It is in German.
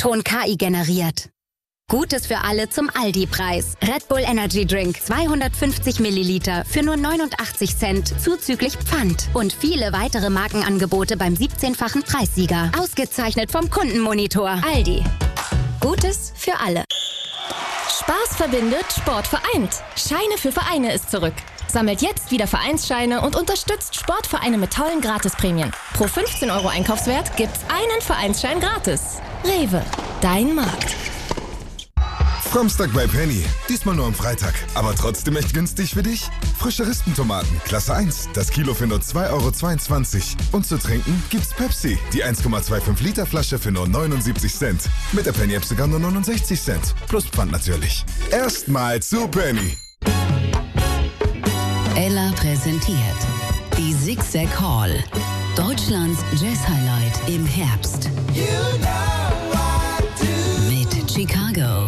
Ton KI generiert. Gutes für alle zum Aldi-Preis. Red Bull Energy Drink 250 Milliliter für nur 89 Cent zuzüglich Pfand. Und viele weitere Markenangebote beim 17-fachen Preissieger. Ausgezeichnet vom Kundenmonitor. Aldi. Gutes für alle. Spaß verbindet, Sport vereint. Scheine für Vereine ist zurück. Sammelt jetzt wieder Vereinsscheine und unterstützt Sportvereine mit tollen Gratisprämien. Pro 15 € Einkaufswert gibt's einen Vereinsschein gratis. Rewe, dein Markt. Framstag bei Penny. Diesmal nur am Freitag. Aber trotzdem echt günstig für dich? Frische Rispentomaten, Klasse 1. Das Kilo für nur 2,22 €. Und zu trinken gibt's Pepsi. Die 1,25 Liter Flasche für nur 79 Cent. Mit der Penny-App sogar nur 69 Cent. Plus Pfand natürlich. Erstmal zu Penny. Ella präsentiert die Zigzag Hall. Deutschlands Jazz-Highlight im Herbst. Mit Chicago,